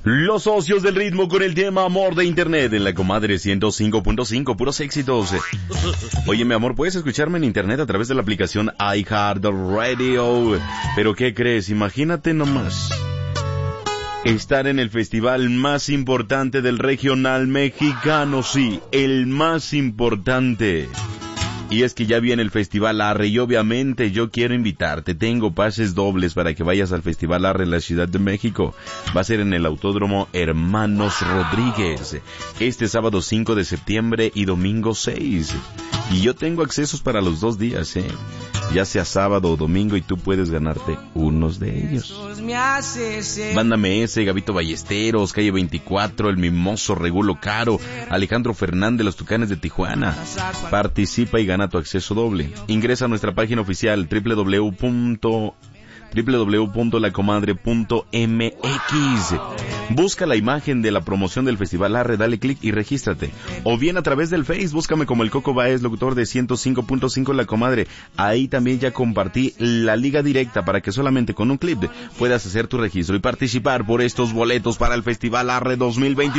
Los socios del ritmo con el tema Amor de Internet en la Comadre 105.5, puros éxitos. Oye, mi amor, puedes escucharme en Internet a través de la aplicación iHeartRadio. Pero ¿qué crees? Imagínate nomás estar en el festival más importante del regional mexicano, sí, el más importante. Y es que ya viene el Festival Arre y obviamente yo quiero invitarte. Tengo pases dobles para que vayas al Festival Arre en la Ciudad de México. Va a ser en el Autódromo Hermanos Rodríguez, este sábado 5 de septiembre y domingo 6. Y yo tengo accesos para los 2 días, ya sea sábado o domingo, y tú puedes ganarte unos de ellos. Banda MS, Gabito Ballesteros, Calle 24, El Mimoso, Regulo Caro, Alejandro Fernández, Los Tucanes de Tijuana. Participa y gana tu acceso doble. Ingresa a nuestra página oficial www.lacomadre.mx. Busca la imagen de la promoción del Festival Arre, dale clic y regístrate. O bien a través del Face, búscame como el Coco Baez, locutor de 105.5 La Comadre. Ahí también ya compartí la liga directa para que solamente con un clip puedas hacer tu registro y participar por estos boletos para el Festival Arre 2022.